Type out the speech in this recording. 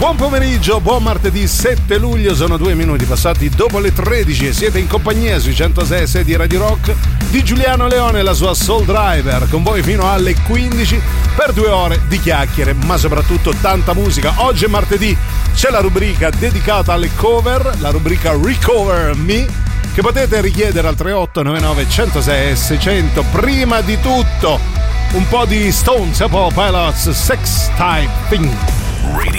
Buon pomeriggio, buon martedì 7 luglio, sono 2 minuti passati dopo le 13 e siete in compagnia sui 106 di Radio Rock di Giuliano Leone e la sua Soul Driver, con voi fino alle 15 per 2 ore di chiacchiere, ma soprattutto tanta musica. Oggi è martedì, c'è la rubrica dedicata alle cover, la rubrica Recover Me, che potete richiedere al 3899 106 600. Prima di tutto un po' di Stone Temple Pilots, Sex Type Thing.